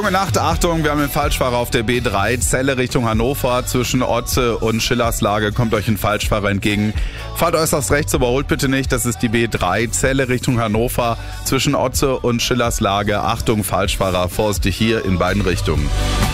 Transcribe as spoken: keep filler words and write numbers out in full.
Nacht, Achtung, wir haben einen Falschfahrer auf der B drei, Celle Richtung Hannover, zwischen Otze und Schillerslage kommt euch ein Falschfahrer entgegen. Fahrt äußerst rechts, überholt bitte nicht, das ist die B drei, Celle Richtung Hannover, zwischen Otze und Schillerslage. Achtung, Falschfahrer, vorsichtig hier in beiden Richtungen.